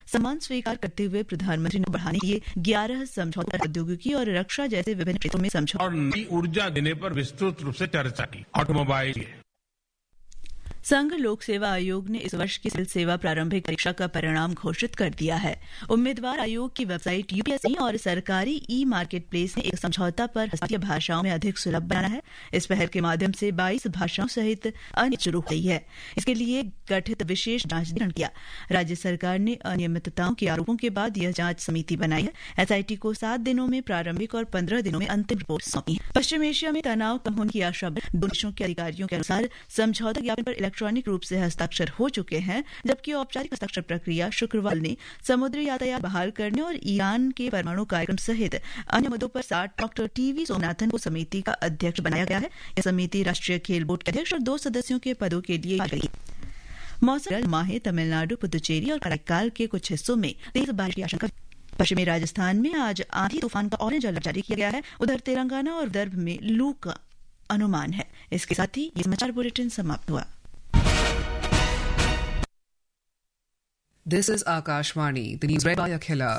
सम्मान स्वीकार करते हुए प्रधानमंत्री ने बढ़ाने के लिए 11 समझौतों पर प्रौद्योगिकी और रक्षा जैसे विभिन्न क्षेत्रों में समझौते और नई ऊर्जा देने पर विस्तृत रूप से चर्चा की। ऑटोमोबाइल संघ लोक सेवा आयोग ने इस वर्ष की सिविल सेवा प्रारंभिक परीक्षा का परिणाम घोषित कर दिया है। उम्मीदवार आयोग की वेबसाइट यूपीएससी और सरकारी ई मार्केट प्लेस ने एक समझौता पर हस्तीय भाषाओं में अधिक सुलभ बनाना है। इस पहल के माध्यम से 22 भाषाओं सहित अन्य शुरू हुई है। इसके लिए गठित विशेष जांच दल किया। राज्य सरकार ने अनियमितताओं के आरोपों के बाद यह जांच समिति बनाई है। एसआईटी को 7 दिनों में प्रारंभिक और 15 दिनों में अंतिम रिपोर्ट सौंपी है। पश्चिम एशिया में तनाव कम होने की आशा। दोनों देशों के अधिकारियों के अनुसार समझौता ज्ञापन पर इलेक्ट्रॉनिक रूप से हस्ताक्षर हो चुके हैं, जबकि औपचारिक हस्ताक्षर प्रक्रिया शुक्रवार ने समुद्री यातायात बहाल करने और ईरान के परमाणु कार्यक्रम सहित अन्य मुद्दों पर साथ डॉक्टर टीवी सोमनाथन को समिति का अध्यक्ष बनाया गया है। यह समिति राष्ट्रीय खेल बोर्ड के अध्यक्ष और 2 सदस्यों के पदों के लिए गई। मौसम माहे तमिलनाडु, पुदुचेरी और कराईकाल के कुछ हिस्सों में तेज बारिश की आशंका। पश्चिमी राजस्थान में आज आंधी तूफान का ऑरेंज अलर्ट जारी किया गया है। उधर तेलंगाना और विदर्भ में लू का अनुमान है। इसके साथ ही ये समाचार बुलेटिन समाप्त हुआ। This is Akashvani, the news read by Akhila.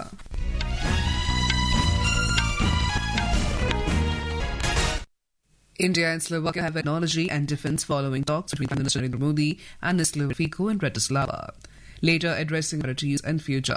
India and Slovakia have technology and defence following talks between Prime Minister Narendra Modi and Ms. Fico in Bratislava. Later addressing priorities and future